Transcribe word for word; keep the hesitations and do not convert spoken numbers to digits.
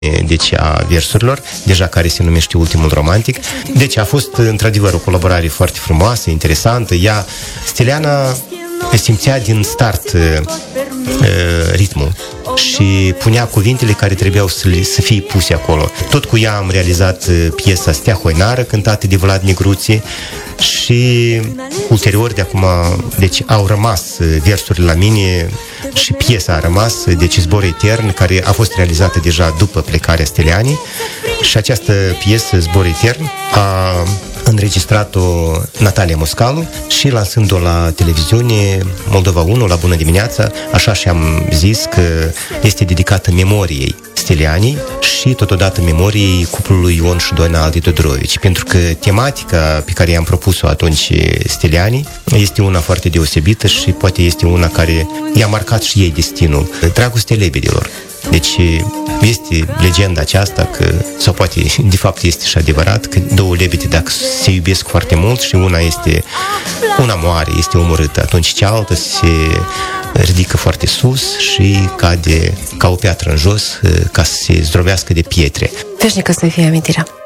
deci a versurilor, deja care se numește Ultimul Romantic. Deci a fost într-adevăr o colaborare foarte frumoasă, interesantă. Ea, Steliana, simțea din start uh, ritmul și punea cuvintele care trebuiau să, să fie puse acolo. Tot cu ea am realizat piesa Stea Hoinară, cântată de Vlad Negruții, și ulterior de acum, deci au rămas versurile la mine și piesa a rămas, deci Zbor Etern, care a fost realizată deja după plecarea Stelianii, și această piesă, Zbor Etern, a înregistrat-o Natalia Moscalu și lansând-o la televiziune Moldova unu, la Bună Dimineața, așa și-am zis că este dedicată memoriei Stelianii și totodată memoriei cuplului Ion și Doina Aldi Todorovici, pentru că tematica pe care i-am propus-o atunci Stelianii este una foarte deosebită și poate este una care i-a marcat și ei destinul. Dragostea lebedilor. Deci este legenda aceasta că, sau poate de fapt este și adevărat, că două lebede, dacă se iubesc foarte mult și una este, una moare, este omorâtă, atunci cealaltă se ridică foarte sus și cade ca o piatră în jos ca să se zdrobească de pietre. Veșnică să fie amintirea.